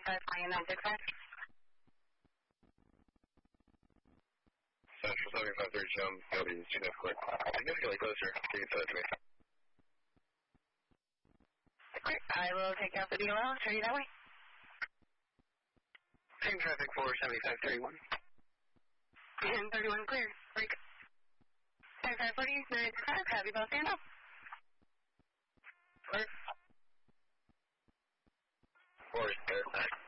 flying 965. Central 7530 jump, I'll be significantly closer. Can you tell it to me? Great. I will take you off the DOL. Show you that way. Same traffic for 7531. And 31 clear. Break. 7540, 965. Have you both stand up? Clear. 4 is clear.